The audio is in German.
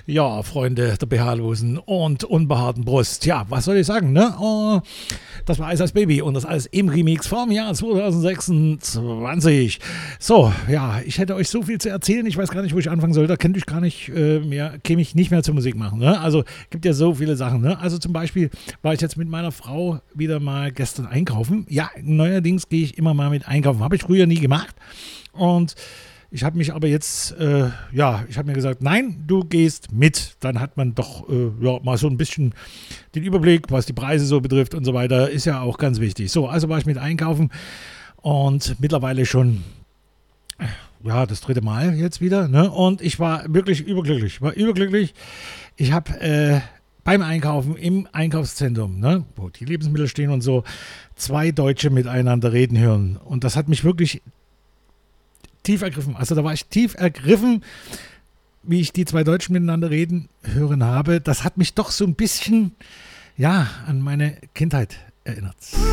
Ja, Freunde der behaarlosen und unbehaarten Brust. Ja, was soll ich sagen, ne? Oh, das war Eis als Baby und das alles im Remix vom Jahr 2026. So, ja, ich hätte euch so viel zu erzählen. Ich weiß gar nicht, wo ich anfangen soll. Da könnte ich gar nicht mehr, käme ich nicht mehr zur Musik machen. Ne? Also gibt ja so viele Sachen. Ne? Also zum Beispiel war ich jetzt mit meiner Frau wieder mal gestern einkaufen. Ja, neuerdings gehe ich immer mal mit einkaufen. Habe ich früher nie gemacht. Und ich habe mich aber jetzt, ich habe mir gesagt, nein, du gehst mit. Dann hat man doch mal so ein bisschen den Überblick, was die Preise so betrifft und so weiter. Ist ja auch ganz wichtig. So, also war ich mit einkaufen und mittlerweile schon, das dritte Mal jetzt wieder. Ne? Und ich war wirklich überglücklich. Ich habe beim Einkaufen im Einkaufszentrum, ne, wo die Lebensmittel stehen und so, zwei Deutsche miteinander reden hören. Und das hat mich wirklich tief ergriffen. Also da war ich tief ergriffen, wie ich die zwei Deutschen miteinander reden hören habe. Das hat mich doch so ein bisschen, an meine Kindheit erinnert.